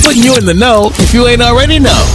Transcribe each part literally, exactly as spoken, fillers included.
Putting you in the know if you ain't already know.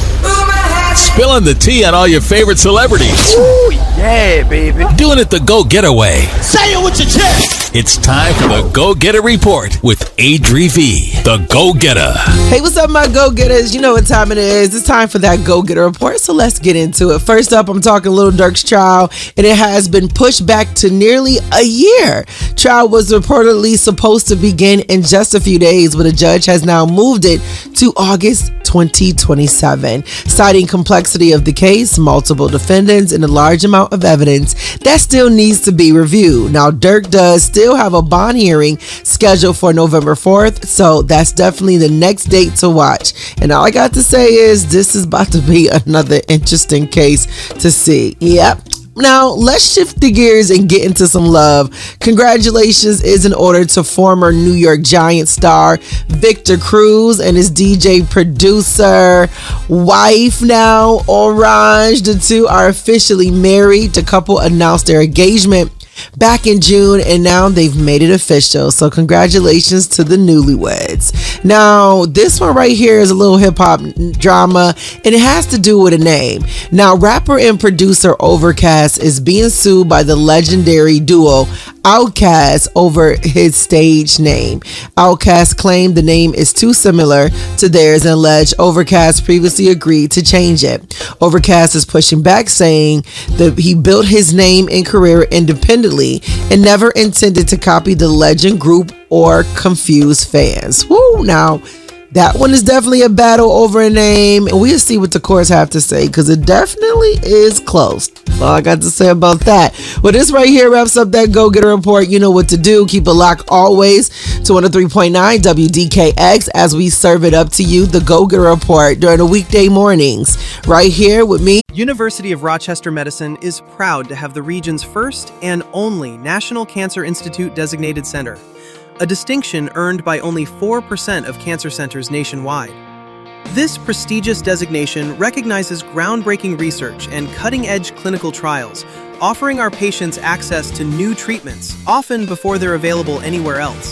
Spilling the tea on all your favorite celebrities. Ooh, yeah, baby. Doing it the go-getter way. Say it with your chest. It's time for the Go-Getter Report with Adri V, the Go-Getter. Hey, what's up, my Go-Getters? You know what time it is. It's time for that Go-Getter Report, so let's get into it. First up, I'm talking Lil Durk's trial, and it has been pushed back to nearly a year. Trial was reportedly supposed to begin in just a few days, but a judge has now moved it to August twenty twenty-seven, citing complexity of the case, multiple defendants, and a large amount of evidence that still needs to be reviewed. Now, Durk does still have a bond hearing scheduled for November fourth, so that's definitely the next date to watch. And all I got to say is this is about to be another interesting case to see. Yep. Now, let's shift the gears and get into some love. Congratulations is in order to former New York Giants star Victor Cruz and his D J producer wife now, Orange. The two are officially married. The couple announced their engagement back in June, and now they've made it official. So congratulations to the newlyweds. Now, this one right here is a little hip-hop drama, and it has to do with a name. Now, rapper and producer Overcast is being sued by the legendary duo Outkast over his stage name. Outkast claimed the name is too similar to theirs and alleged Overcast previously agreed to change it. Overcast is pushing back, saying that he built his name and career independently and never intended to copy the legend group or confuse fans. Woo! Now, that one is definitely a battle over a name, and we'll see what the courts have to say, because it definitely is close. That's all I got to say about that. Well, this right here wraps up that Go-Getter Report. You know what to do. Keep it locked always to one oh three point nine W D K X as we serve it up to you, the Go-Getter Report, during the weekday mornings, right here with me. University of Rochester Medicine is proud to have the region's first and only National Cancer Institute designated center, a distinction earned by only four percent of cancer centers nationwide. This prestigious designation recognizes groundbreaking research and cutting-edge clinical trials, offering our patients access to new treatments, often before they're available anywhere else.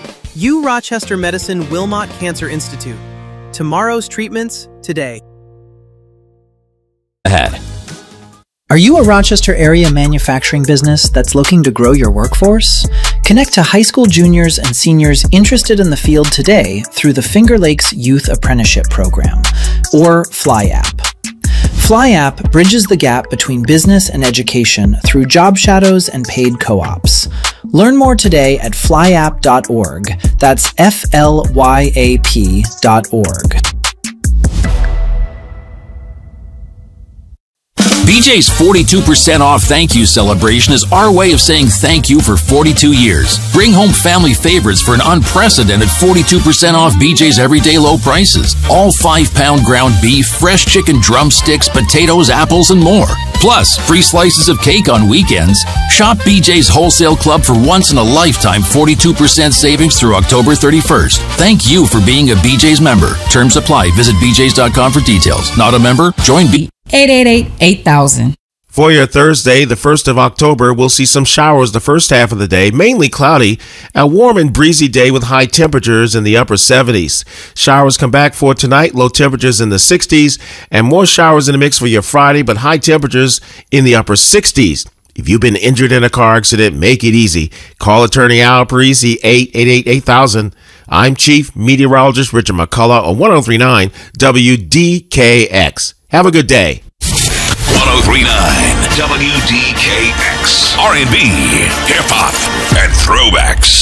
U Rochester Medicine Wilmot Cancer Institute. Tomorrow's treatments, today. Ahead. Are you a Rochester area manufacturing business that's looking to grow your workforce? Connect to high school juniors and seniors interested in the field today through the Finger Lakes Youth Apprenticeship Program, or FlyApp. FlyApp bridges the gap between business and education through job shadows and paid co-ops. Learn more today at flyapp dot org. That's F L Y A P dot org. B J's forty-two percent off thank you celebration is our way of saying thank you for forty-two years. Bring home family favorites for an unprecedented forty-two percent off B J's everyday low prices. All five pound ground beef, fresh chicken drumsticks, potatoes, apples, and more. Plus, free slices of cake on weekends. Shop B J's Wholesale Club for once in a lifetime forty-two percent savings through October thirty-first. Thank you for being a B J's member. Terms apply. Visit B J's dot com for details. Not a member? Join B. eight eight eight, eight thousand. For your Thursday, the first of October, we'll see some showers the first half of the day, mainly cloudy. A warm and breezy day with high temperatures in the upper seventies. Showers come back for tonight, low temperatures in the sixties, and more showers in the mix for your Friday, but high temperatures in the upper sixties. If you've been injured in a car accident, make it easy. Call attorney Al Parisi, eight eight eight, eight thousand. I'm Chief Meteorologist Richard McCullough on one oh three point nine W D K X. Have a good day. one oh three point nine W D K X. R and B, hip-hop, and throwbacks.